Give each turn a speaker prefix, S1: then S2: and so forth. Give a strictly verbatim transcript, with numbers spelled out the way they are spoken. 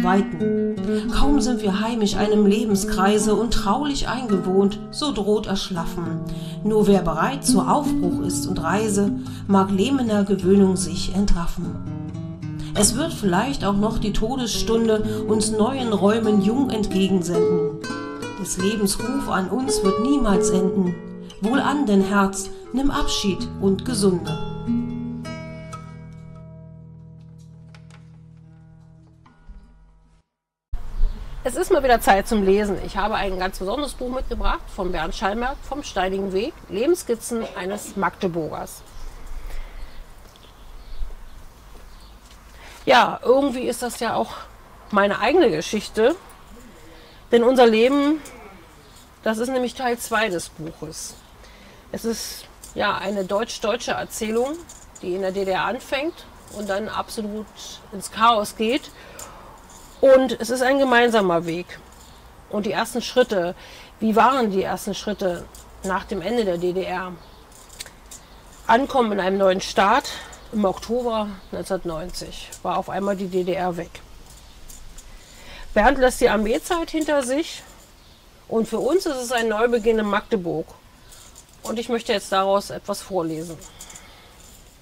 S1: Weiten. Kaum sind wir heimisch einem Lebenskreise und traulich eingewohnt, so droht Erschlaffen. Nur wer bereit zu Aufbruch ist und Reise, mag lähmender Gewöhnung sich entraffen. Es wird vielleicht auch noch die Todesstunde uns neuen Räumen jung entgegensenden. Des Lebens Ruf an uns wird niemals enden. Wohlan, denn Herz, nimm Abschied und Gesunde.
S2: Es ist mal wieder Zeit zum Lesen. Ich habe ein ganz besonderes Buch mitgebracht von Bernd Schallmerk vom Steinigen Weg, Lebensskizzen eines Magdeburgers. Ja, irgendwie ist das ja auch meine eigene Geschichte, denn unser Leben, das ist nämlich Teil zwei des Buches. Es ist ja eine deutsch-deutsche Erzählung, die in der D D R anfängt und dann absolut ins Chaos geht. Und es ist ein gemeinsamer Weg. Und die ersten Schritte, wie waren die ersten Schritte nach dem Ende der D D R? Ankommen in einem neuen Staat im Oktober neunzehnhundertneunzig war auf einmal die D D R weg. Bernd lässt die Armeezeit hinter sich und für uns ist es ein Neubeginn in Magdeburg. Und ich möchte jetzt daraus etwas vorlesen.